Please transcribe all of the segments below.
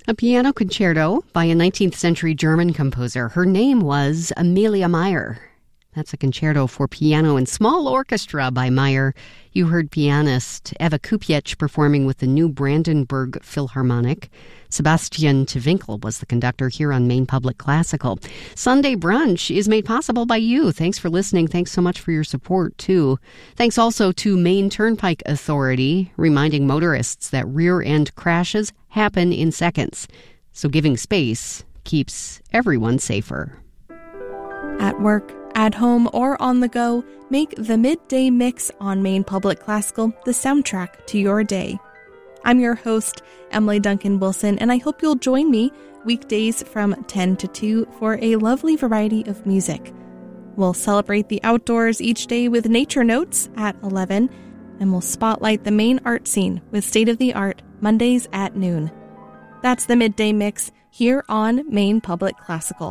A piano concerto by a 19th century German composer. Her name was Amelia Meyer. That's a concerto for piano and small orchestra by Meyer. You heard pianist Eva Kupiec performing with the New Brandenburg Philharmonic. Sebastian Twinkel was the conductor here on Maine Public Classical. Sunday Brunch is made possible by you. Thanks for listening. Thanks so much for your support, too. Thanks also to Maine Turnpike Authority, reminding motorists that rear-end crashes happen in seconds. So giving space keeps everyone safer. At work, at home, or on the go, make the Midday Mix on Maine Public Classical the soundtrack to your day. I'm your host, Emily Duncan Wilson, and I hope you'll join me weekdays from 10 to 2 for a lovely variety of music. We'll celebrate the outdoors each day with nature notes at 11, and we'll spotlight the Maine art scene with state-of-the-art Mondays at noon. That's the Midday Mix here on Maine Public Classical.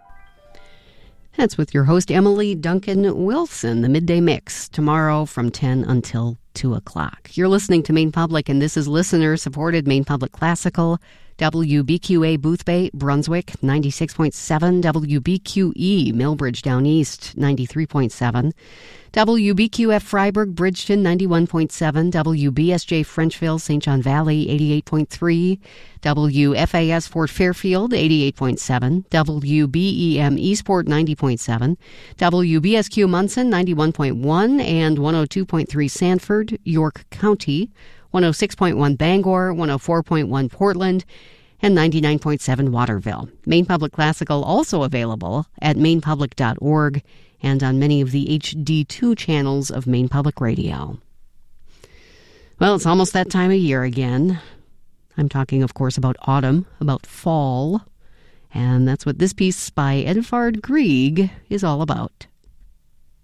That's with your host, Emily Duncan Wilson, the Midday Mix, tomorrow from 10 until 2 o'clock. You're listening to Maine Public, and this is listener-supported Maine Public Classical, WBQA Boothbay, Brunswick, 96.7, WBQE Millbridge Down East, 93.7, WBQF Freiburg, Bridgeton, 91.7, WBSJ Frenchville, St. John Valley, 88.3, WFAS Fort Fairfield, 88.7, WBEM Eastport, 90.7, WBSQ Munson, 91.1, and 102.3 Sanford, York County, 106.1 Bangor, 104.1 Portland, and 99.7 Waterville. Maine Public Classical also available at mainepublic.org and on many of the HD2 channels of Maine Public Radio. Well, it's almost that time of year again. I'm talking, of course, about autumn, about fall, and that's what this piece by Edvard Grieg is all about.